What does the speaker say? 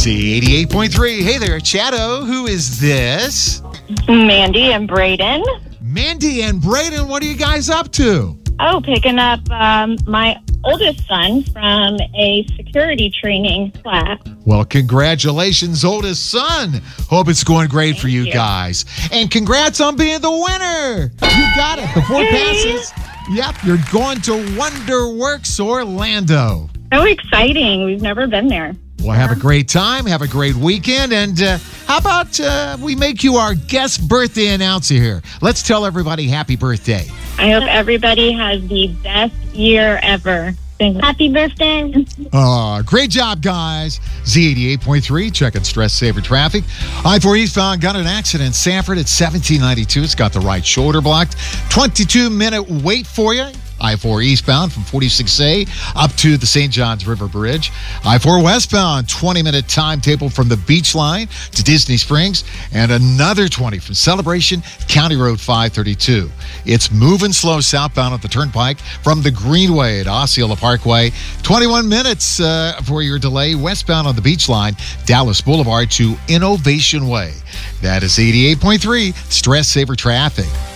Z88.3. Hey there, Chatto. Who is this? Mandy and Braden. Mandy and Braden, what are you guys up to? Oh, picking up my oldest son from a security training class. Well, congratulations, oldest son. Hope it's going great for you you. guys. And congrats on being the winner. You got it. The 4 passes. Yep, you're going to Wonderworks Orlando. So exciting. We've never been there. Well, have a great time. Have a great weekend. And how about we make you our guest birthday announcer here? Let's tell everybody happy birthday. I hope everybody has the best year ever. Happy birthday. Great job, guys. Z88.3, checking stress saver traffic. I-4 eastbound got an accident. Sanford at 1792. It's got the right shoulder blocked. 22-minute wait for you. I-4 eastbound from 46A up to the St. Johns River Bridge. I-4 westbound, 20-minute timetable from the Beach Line to Disney Springs, and another 20 from Celebration, County Road 532. It's moving slow southbound at the Turnpike from the Greenway to Osceola Parkway. 21 minutes for your delay westbound on the Beach Line, Dallas Boulevard to Innovation Way. That is 88.3 Stress Saver Traffic.